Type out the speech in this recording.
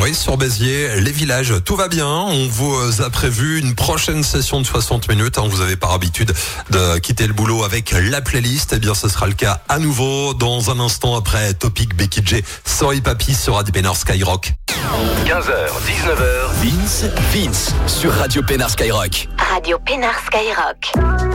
Oui, sur Béziers, les villages, tout va bien. On vous a prévu une prochaine session de 60 minutes. Vous avez par habitude de quitter le boulot avec la playlist. Eh bien, ce sera le cas à nouveau dans un instant après Topic Becky J. Sorry Papy sur Radio Pénard Skyrock. 15h, 19h, Vince sur Radio Pénard Skyrock. Radio Pénard Skyrock.